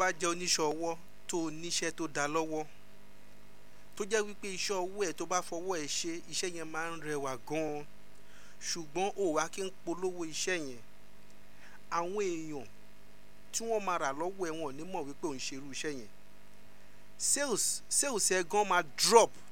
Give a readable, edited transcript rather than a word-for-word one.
bá jẹ́ oníṣẹ́ ọwọ́ tó níṣẹ́ tó dá lọ́wọ́ tó jẹ́ wípé iṣẹ́ ọwọ́ ẹ̀ tó bá fọwọ́ ẹ̀ ṣe iṣẹ́ yẹn máa ń rẹwà gan-an ṣùgbọ́n ò wá kí ń polówó iṣẹ́ yẹn, àwọn èèyàn tí wọ́n máa rà lọ́wọ́ ẹ̀ wọ́n ní mọ̀ wípé ò ń ṣerú iṣẹ́ yẹn, sales ẹ̀ gan máa drop